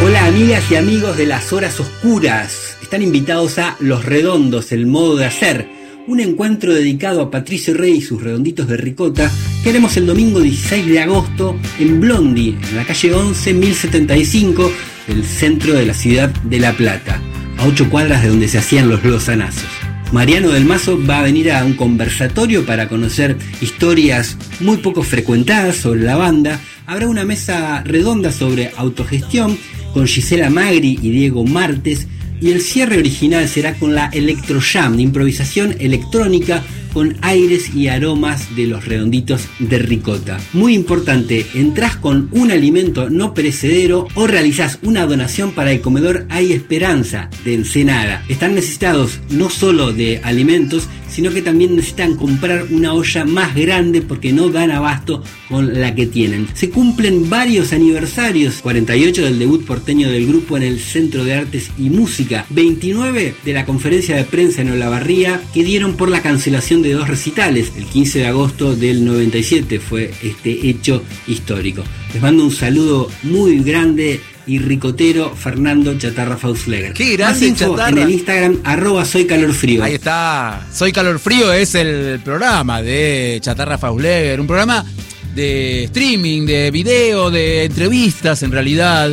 Hola amigas y amigos de las horas oscuras, están invitados a Los Redondos, el modo de hacer, un encuentro dedicado a Patricio Rey y sus redonditos de ricota que haremos el domingo 16 de agosto en Blondie, en la calle 11 1075 del centro de la ciudad de La Plata, a 8 cuadras de donde se hacían los lozanazos. Mariano del Mazo va a venir a un conversatorio para conocer historias muy poco frecuentadas sobre la banda. Habrá una mesa redonda sobre autogestión con Gisela Magri y Diego Martes, y el cierre original será con la Electro Jam, de improvisación electrónica con aires y aromas de los redonditos de ricota. Muy importante, entrás con un alimento no perecedero o realizás una donación para el comedor Hay Esperanza de Ensenada. Están necesitados no solo de alimentos, sino que también necesitan comprar una olla más grande porque no dan abasto con la que tienen. Se cumplen varios aniversarios: 48 del debut porteño del grupo en el Centro de Artes y Música, 29 de la conferencia de prensa en Olavarría que dieron por la cancelación de 2 recitales. El 15 de agosto del 97 fue este hecho histórico. Les mando un saludo muy grande y ricotero, Fernando Chatarra Fausleger. ¡Qué grande, Chatarra! En el Instagram, @soycalorfrío. Ahí está. Soy Calor Frío es el programa de Chatarra Fausleger, un programa de streaming, de video, de entrevistas en realidad.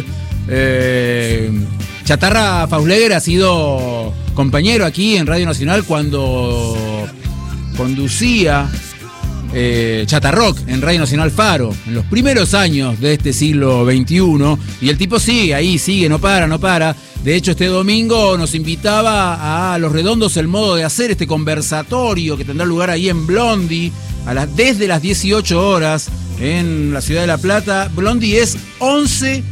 Chatarra Fausleger ha sido compañero aquí en Radio Nacional cuando conducía Chatarrock en Radio Nacional Faro, en los primeros años de este siglo XXI, y el tipo sigue ahí, no para. De hecho, este domingo nos invitaba a Los Redondos, el modo de hacer, este conversatorio que tendrá lugar ahí en Blondie, desde las 18 horas en la ciudad de La Plata. Blondie es 11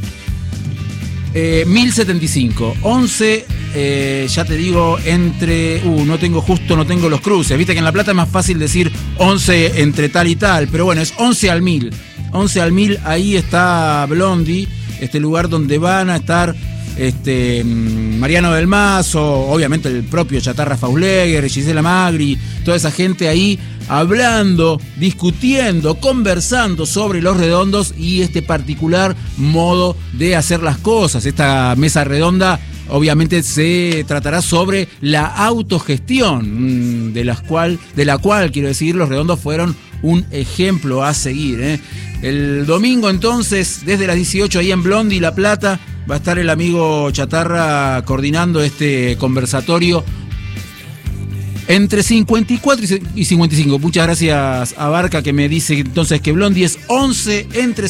1075, 11, ya te digo, entre, no tengo los cruces, viste que en La Plata es más fácil decir 11 entre tal y tal, pero bueno, es 11 al 1000, ahí está Blondie, este lugar donde van a estar Mariano del Mazo, obviamente el propio Chatarra Fausleger, Gisela Magri, toda esa gente ahí hablando, discutiendo, conversando sobre Los Redondos y este particular modo de hacer las cosas. Esta mesa redonda obviamente se tratará sobre la autogestión, de la cual quiero decir, Los Redondos fueron un ejemplo a seguir. El domingo entonces, desde las 18 ahí en Blondie, La Plata, va a estar el amigo Chatarra coordinando este conversatorio entre 54 y 55. Muchas gracias a Barca, que me dice entonces que Blondie es 11 entre